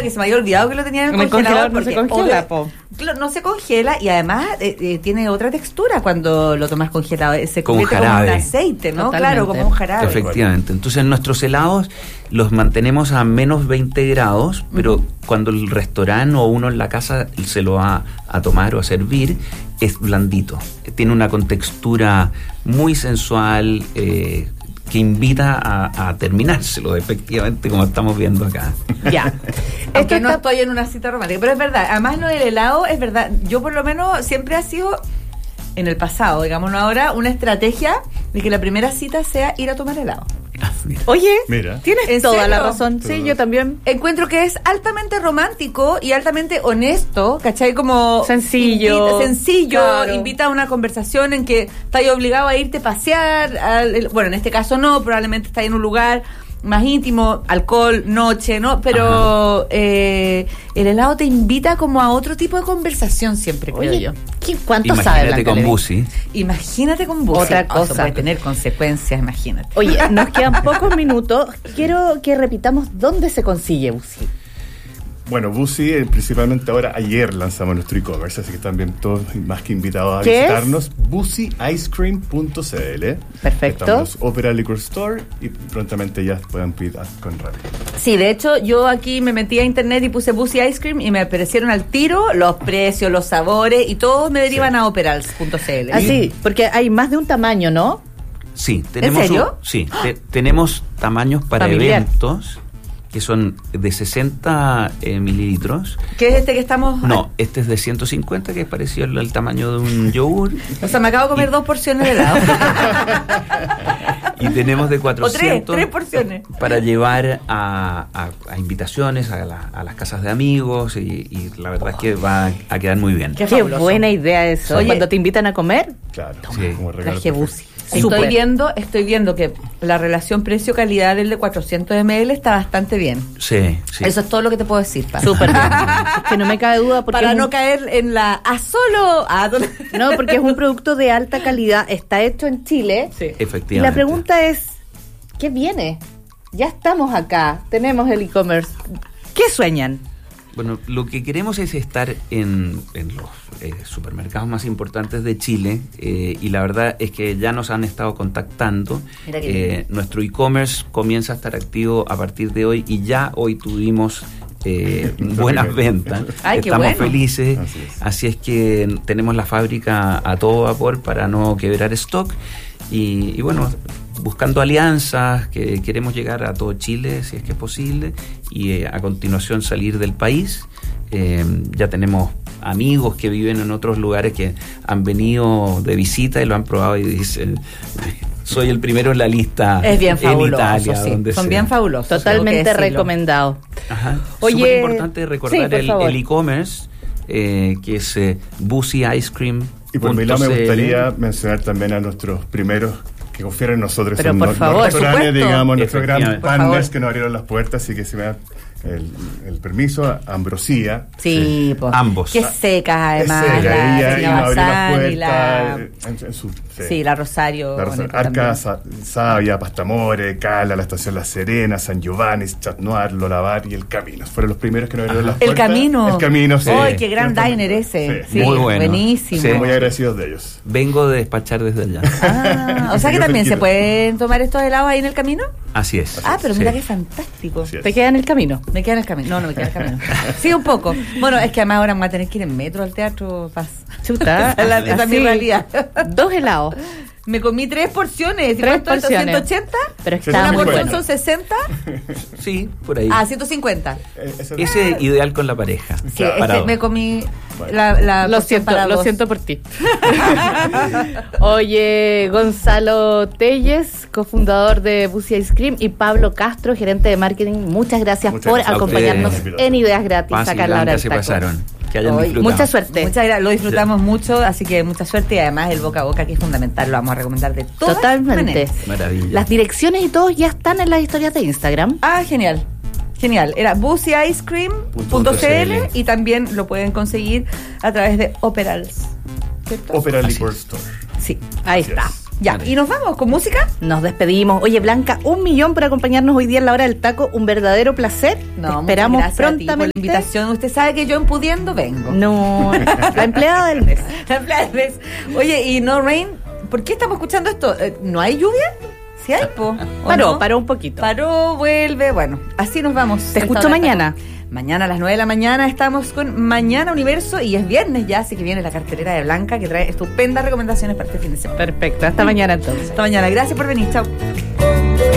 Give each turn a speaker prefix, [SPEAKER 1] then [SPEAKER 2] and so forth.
[SPEAKER 1] que se me había olvidado que lo tenía en el congelador.
[SPEAKER 2] No se congela, po.
[SPEAKER 1] No se congela y además tiene otra textura cuando lo tomas congelado. Se convierte como un aceite, ¿no?
[SPEAKER 2] Totalmente.
[SPEAKER 1] Claro, como un jarabe.
[SPEAKER 3] Efectivamente. Entonces nuestros helados los mantenemos a menos 20 grados, pero cuando el restaurante o uno en la casa se lo va a tomar o a servir, es blandito. Tiene una contextura muy sensual, que invita a terminárselo, efectivamente, como estamos viendo acá.
[SPEAKER 1] Ya. Aunque no estoy en una cita romántica, pero es verdad. Además, lo del helado es verdad. Yo, por lo menos, siempre ha sido, en el pasado, digámoslo ahora, una estrategia de que la primera cita sea ir a tomar helado.
[SPEAKER 2] Oye,
[SPEAKER 4] mira,
[SPEAKER 2] tienes toda la razón. Sí, yo también.
[SPEAKER 1] Encuentro que es altamente romántico y altamente honesto, ¿cachai? Como
[SPEAKER 2] sencillo,
[SPEAKER 1] claro. Invita a una conversación en que estás obligado a irte a pasear. Bueno, en este caso no, probablemente estás en un lugar más íntimo, alcohol, noche, ¿no? Pero el helado te invita como a otro tipo de conversación siempre, creo yo.
[SPEAKER 2] ¿Cuánto sabe Blanca
[SPEAKER 3] con
[SPEAKER 2] Levy?
[SPEAKER 3] Busi.
[SPEAKER 1] Imagínate con Busi.
[SPEAKER 2] Otra cosa.
[SPEAKER 1] Puede tener consecuencias, imagínate.
[SPEAKER 2] Oye, nos quedan pocos minutos. Quiero que repitamos dónde se consigue Busi.
[SPEAKER 4] Bueno, Busi, principalmente ahora, ayer lanzamos nuestro e-commerce, así que también todos más que invitados a
[SPEAKER 2] ¿Qué
[SPEAKER 4] visitarnos. BusiIceCream.cl.
[SPEAKER 2] Perfecto.
[SPEAKER 4] Estamos Opera Liquor Store y prontamente ya puedan pedir con rápido.
[SPEAKER 1] Sí, de hecho, yo aquí me metí a internet y puse Busi Ice Cream y me aparecieron al tiro los precios, los sabores y todos me derivan a operals.cl.
[SPEAKER 2] Así, porque hay más de un tamaño, ¿no?
[SPEAKER 3] Sí, tenemos.
[SPEAKER 1] ¿En serio?
[SPEAKER 3] Tenemos tamaños para
[SPEAKER 2] familiar.
[SPEAKER 3] Eventos que son de 60 mililitros.
[SPEAKER 1] ¿Qué es este que estamos...?
[SPEAKER 3] No, este es de 150, que es parecido al tamaño de un yogur.
[SPEAKER 1] O sea, me acabo de comer 2 porciones de helado.
[SPEAKER 3] Y tenemos de 400...
[SPEAKER 1] O 3 porciones.
[SPEAKER 3] Para llevar a invitaciones, a las casas de amigos, y la verdad es que va a quedar muy bien.
[SPEAKER 2] Qué buena idea eso.
[SPEAKER 1] Oye,
[SPEAKER 2] cuando te invitan a comer,
[SPEAKER 4] Claro,
[SPEAKER 3] Sí.
[SPEAKER 4] como regalo.
[SPEAKER 1] traje Busi.
[SPEAKER 2] Súper.
[SPEAKER 1] Estoy viendo que la relación precio-calidad del de 400 ml está bastante bien.
[SPEAKER 3] Sí, sí.
[SPEAKER 1] Eso es todo lo que te puedo decir, Paz.
[SPEAKER 2] súper bien. Es que no me cabe duda porque
[SPEAKER 1] Para no caer en la
[SPEAKER 2] no, porque es un producto de alta calidad, está hecho en Chile.
[SPEAKER 1] Sí.
[SPEAKER 3] Efectivamente.
[SPEAKER 2] Y la pregunta es, ¿qué viene? Ya estamos acá, tenemos el e-commerce. ¿Qué sueñan?
[SPEAKER 3] Bueno, lo que queremos es estar en los supermercados más importantes de Chile, y la verdad es que ya nos han estado contactando. Nuestro e-commerce comienza a estar activo a partir de hoy y ya hoy tuvimos buenas ventas.
[SPEAKER 1] Ay, qué
[SPEAKER 3] Estamos
[SPEAKER 1] bueno.
[SPEAKER 3] felices,
[SPEAKER 4] Así es.
[SPEAKER 3] así es que tenemos la fábrica a todo vapor para no quebrar stock y bueno, buscando alianzas, que queremos llegar a todo Chile si es que es posible y a continuación salir del país. Ya tenemos amigos que viven en otros lugares que han venido de visita y lo han probado y dicen, soy el primero en la lista.
[SPEAKER 1] Es bien fabuloso,
[SPEAKER 3] en Italia,
[SPEAKER 1] sí.
[SPEAKER 3] donde
[SPEAKER 1] Son
[SPEAKER 3] sea.
[SPEAKER 1] bien fabulosos.
[SPEAKER 2] Totalmente
[SPEAKER 1] tengo que decirlo.
[SPEAKER 2] recomendado.
[SPEAKER 3] Ajá.
[SPEAKER 2] Oye,
[SPEAKER 3] súper importante recordar
[SPEAKER 2] sí, por favor.
[SPEAKER 3] el e-commerce, que es BusiIceCream.
[SPEAKER 4] Y por mi lado me gustaría mencionar también a nuestros primeros que confiaron en nosotros.
[SPEAKER 2] Pero
[SPEAKER 4] son
[SPEAKER 2] por
[SPEAKER 4] los
[SPEAKER 2] favor,
[SPEAKER 4] restaurantes,
[SPEAKER 1] supuesto.
[SPEAKER 4] digamos, nuestros grandes
[SPEAKER 3] Efectivamente.
[SPEAKER 4] partners que nos abrieron las puertas, así que si me da el permiso, Ambrosía.
[SPEAKER 1] Sí, pues.
[SPEAKER 3] Ambos.
[SPEAKER 1] Qué secas, además.
[SPEAKER 4] Es seca,
[SPEAKER 1] la
[SPEAKER 4] ella
[SPEAKER 1] señora
[SPEAKER 4] nos abrió las
[SPEAKER 1] Bazán y la...
[SPEAKER 4] puertas en su...
[SPEAKER 1] Sí, la Rosario. bonita
[SPEAKER 4] Arca,
[SPEAKER 1] también.
[SPEAKER 4] Sabia, Pastamore, Cala, la Estación La Serena, San Giovanni, Chat Noir, Lolabar y El Camino. Fueron los primeros que nos abrieron las
[SPEAKER 1] El
[SPEAKER 4] puertas.
[SPEAKER 1] Camino.
[SPEAKER 4] El Camino, sí.
[SPEAKER 1] ¡Ay, qué gran diner ese!
[SPEAKER 4] Sí.
[SPEAKER 1] Sí,
[SPEAKER 3] Muy bueno.
[SPEAKER 1] buenísimo.
[SPEAKER 3] Sí.
[SPEAKER 4] Muy agradecidos de ellos.
[SPEAKER 3] Vengo de despachar desde allá.
[SPEAKER 1] Ah, o sea que
[SPEAKER 4] Yo
[SPEAKER 1] también se
[SPEAKER 4] cerquita.
[SPEAKER 1] pueden tomar estos helados ahí en el camino.
[SPEAKER 3] Así es.
[SPEAKER 1] Ah, pero mira
[SPEAKER 3] Sí.
[SPEAKER 1] qué fantástico.
[SPEAKER 4] Así es.
[SPEAKER 2] ¿Te queda en el camino?
[SPEAKER 1] Me queda en el camino. No me queda en el camino. Sí, un poco. Bueno, es que además ahora vamos a tener que ir en metro al teatro. Paz.
[SPEAKER 2] Chuta.
[SPEAKER 1] Esa es mi
[SPEAKER 2] Así,
[SPEAKER 1] realidad.
[SPEAKER 2] 2 helados.
[SPEAKER 1] Me comí 3 porciones. ¿Y
[SPEAKER 2] 3
[SPEAKER 1] cuánto es?
[SPEAKER 2] porciones.
[SPEAKER 1] 180.
[SPEAKER 2] Pero
[SPEAKER 4] Sí,
[SPEAKER 2] está
[SPEAKER 1] Una
[SPEAKER 4] muy
[SPEAKER 2] muy
[SPEAKER 1] porción
[SPEAKER 2] bueno.
[SPEAKER 1] son 60.
[SPEAKER 3] Sí, por ahí.
[SPEAKER 1] 150.
[SPEAKER 3] Ese es ideal con la pareja.
[SPEAKER 1] Sí,
[SPEAKER 3] Para
[SPEAKER 1] me
[SPEAKER 3] dos.
[SPEAKER 1] comí
[SPEAKER 4] Bueno.
[SPEAKER 1] la
[SPEAKER 2] Lo
[SPEAKER 1] porción
[SPEAKER 2] siento,
[SPEAKER 1] para
[SPEAKER 2] lo
[SPEAKER 1] dos.
[SPEAKER 2] siento por ti. Oye, Gonzalo Telles, cofundador de Busi Ice Cream, y Pablo Castro, gerente de marketing, muchas gracias
[SPEAKER 4] Muchas
[SPEAKER 2] por
[SPEAKER 4] gracias a
[SPEAKER 2] acompañarnos
[SPEAKER 4] ustedes.
[SPEAKER 2] en Ideas Gratis.
[SPEAKER 3] Paz y
[SPEAKER 2] Sacar la hora
[SPEAKER 3] Blanca
[SPEAKER 2] del
[SPEAKER 3] se
[SPEAKER 2] taco.
[SPEAKER 3] pasaron. Que hayan
[SPEAKER 1] Hoy,
[SPEAKER 3] disfrutado.
[SPEAKER 2] Mucha suerte.
[SPEAKER 1] Muchas gracias, lo disfrutamos mucho, así que mucha suerte y además el boca a boca que es fundamental, lo vamos a recomendar de todas
[SPEAKER 2] Totalmente.
[SPEAKER 1] maneras.
[SPEAKER 3] Maravilla.
[SPEAKER 2] Las direcciones y todo ya están en las historias de Instagram.
[SPEAKER 1] Ah, genial. Genial. Era busiicecream.cl y también lo pueden conseguir a través de Operals. ¿Cierto?
[SPEAKER 4] Opera
[SPEAKER 3] Así
[SPEAKER 4] Liquor
[SPEAKER 3] es.
[SPEAKER 4] Store.
[SPEAKER 1] Sí.
[SPEAKER 2] Ahí
[SPEAKER 4] Así
[SPEAKER 2] está.
[SPEAKER 4] es.
[SPEAKER 1] Ya, y nos vamos con música.
[SPEAKER 2] Nos despedimos. Oye, Blanca, 1 millón por acompañarnos hoy día en la hora del taco. Un verdadero placer. Te esperamos
[SPEAKER 1] muchas gracias
[SPEAKER 2] prontamente.
[SPEAKER 1] a ti por la invitación. Usted sabe que yo en pudiendo vengo.
[SPEAKER 2] No, la empleada del mes.
[SPEAKER 1] La empleada del mes. Oye, y No Rain, ¿por qué estamos escuchando esto? ¿No hay lluvia? Sí hay, po.
[SPEAKER 2] Paró un poquito.
[SPEAKER 1] Paró, vuelve. Bueno, así nos vamos.
[SPEAKER 2] Te escucho mañana.
[SPEAKER 1] Mañana a las 9 de la mañana estamos con Mañana Universo y es viernes ya, así que viene la cartelera de Blanca que trae estupendas recomendaciones para este fin de semana.
[SPEAKER 2] Perfecto, hasta mañana entonces.
[SPEAKER 1] Hasta mañana, gracias por venir, chao.